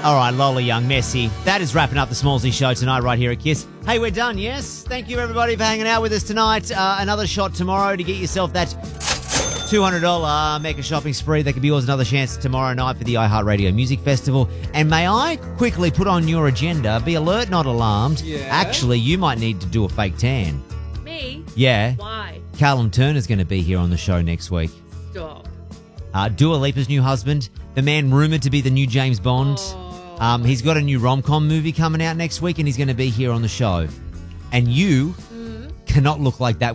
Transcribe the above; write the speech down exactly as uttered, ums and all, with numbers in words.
All right, Lola Young, Messy. That is wrapping up the Smallsy show tonight right here at Kiss. Hey, we're done, yes? Thank you, everybody, for hanging out with us tonight. Uh, another shot tomorrow to get yourself that two hundred dollars mega shopping spree. That could be yours. Another chance tomorrow night for the iHeartRadio Music Festival. And may I quickly put on your agenda, be alert, not alarmed. Yeah. Actually, you might need to do a fake tan. Me? Yeah. Why? Callum Turner's going to be here on the show next week. Stop. Uh, Dua Lipa's new husband, the man rumoured to be the new James Bond. Oh. Um, he's got a new rom-com movie coming out next week, and he's going to be here on the show. And you mm. cannot look like that